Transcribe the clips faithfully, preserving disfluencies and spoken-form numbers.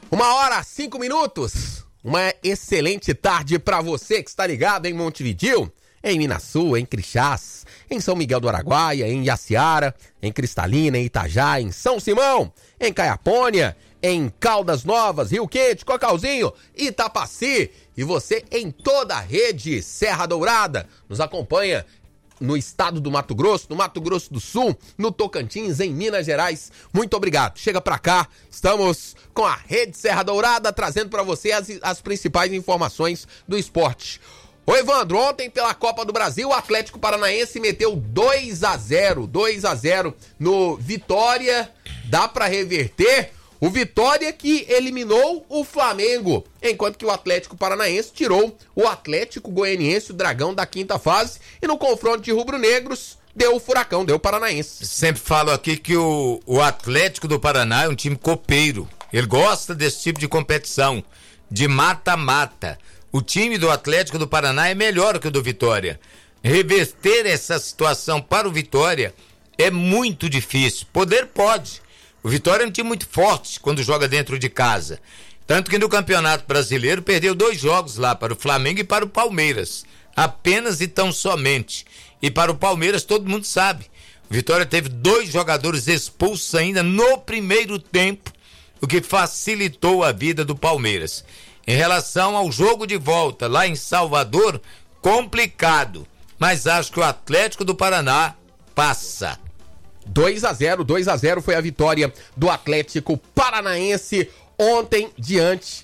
Uma hora, cinco minutos. Uma excelente tarde para você que está ligado em Montevidéu, em Minasul, em Crixás, em São Miguel do Araguaia, em Iaciara, em Cristalina, em Itajá, em São Simão, em Caiapônia, em Caldas Novas, Rio Quente, Cocalzinho, Itapaci. E você em toda a rede Serra Dourada. Nos acompanha no estado do Mato Grosso, no Mato Grosso do Sul, no Tocantins, em Minas Gerais. Muito obrigado. Chega pra cá. Estamos com a Rede Serra Dourada trazendo pra você as, as principais informações do esporte. Ô Evandro, ontem pela Copa do Brasil, o Atlético Paranaense meteu dois a zero, dois a zero no Vitória. Dá pra reverter? O Vitória que eliminou o Flamengo, enquanto que o Atlético Paranaense tirou o Atlético Goianiense, o Dragão, da quinta fase, e no confronto de rubro-negros deu o Furacão, deu o Paranaense. Sempre falo aqui que o, o Atlético do Paraná é um time copeiro, ele gosta desse tipo de competição, de mata-mata. O time do Atlético do Paraná é melhor que o do Vitória. Reverter essa situação para o Vitória é muito difícil, poder pode. O Vitória é um time muito forte quando joga dentro de casa. Tanto que no Campeonato Brasileiro perdeu dois jogos lá para o Flamengo e para o Palmeiras. Apenas e tão somente. E para o Palmeiras todo mundo sabe. O Vitória teve dois jogadores expulsos ainda no primeiro tempo, o que facilitou a vida do Palmeiras. Em relação ao jogo de volta lá em Salvador, complicado. Mas acho que o Atlético do Paraná passa. dois a zero, dois a zero foi a vitória do Atlético Paranaense ontem diante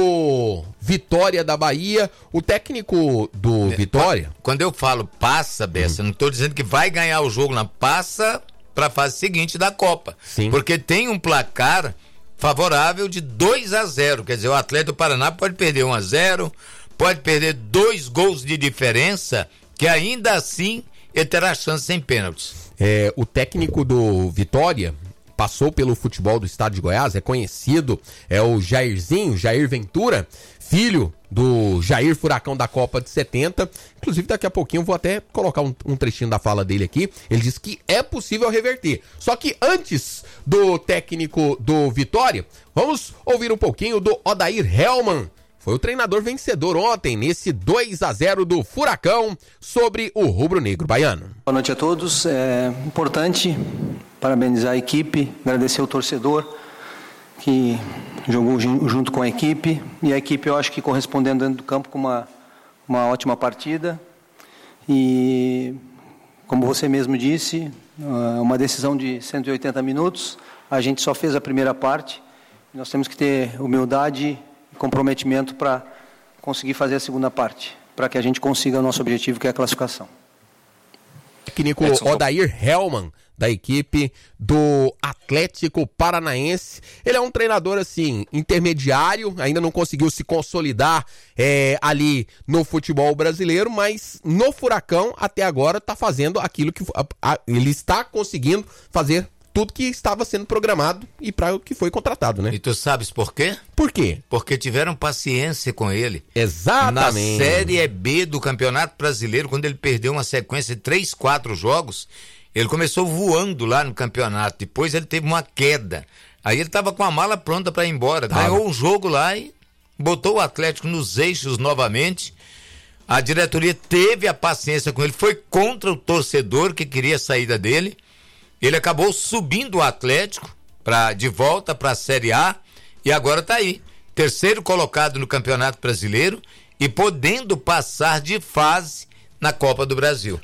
do Vitória da Bahia. O técnico do Vitória... Quando eu falo passa, Bessa, hum. não estou dizendo que vai ganhar o jogo, não. Passa para a fase seguinte da Copa. Sim. Porque tem um placar favorável de dois a zero. Quer dizer, o Atlético do Paraná pode perder um a zero, pode perder dois gols de diferença, que ainda assim ele terá chance sem pênaltis. É, o técnico do Vitória passou pelo futebol do estado de Goiás, é conhecido, é o Jairzinho, Jair Ventura, filho do Jair Furacão da Copa de setenta. Inclusive daqui a pouquinho eu vou até colocar um, um trechinho da fala dele aqui. Ele disse que é possível reverter. Só que antes do técnico do Vitória, vamos ouvir um pouquinho do Odair Hellmann. Foi o treinador vencedor ontem nesse dois a zero do Furacão sobre o rubro-negro baiano. Boa noite a todos. É importante parabenizar a equipe, agradecer o torcedor que jogou junto com a equipe. E a equipe, eu acho que correspondendo dentro do campo com uma, uma ótima partida. E, como você mesmo disse, uma decisão de cento e oitenta minutos. A gente só fez a primeira parte. Nós temos que ter humildade e comprometimento para conseguir fazer a segunda parte, para que a gente consiga o nosso objetivo, que é a classificação. Técnico Odair Hellmann, da equipe do Atlético Paranaense. Ele é um treinador, assim, intermediário, ainda não conseguiu se consolidar é, ali no futebol brasileiro, mas no Furacão, até agora, está fazendo aquilo que... A, a, ele está conseguindo fazer tudo que estava sendo programado e para o que foi contratado, né? E tu sabes por quê? Por quê? Porque tiveram paciência com ele. Exatamente. Na Série B do Campeonato Brasileiro, quando ele perdeu uma sequência de três, quatro jogos, ele começou voando lá no campeonato. Depois ele teve uma queda. Aí ele estava com a mala pronta para ir embora. Tava. Ganhou um jogo lá e botou o Atlético nos eixos novamente. A diretoria teve a paciência com ele, foi contra o torcedor que queria a saída dele. Ele acabou subindo o Atlético pra, de volta para a Série A e agora está aí, terceiro colocado no Campeonato Brasileiro e podendo passar de fase na Copa do Brasil.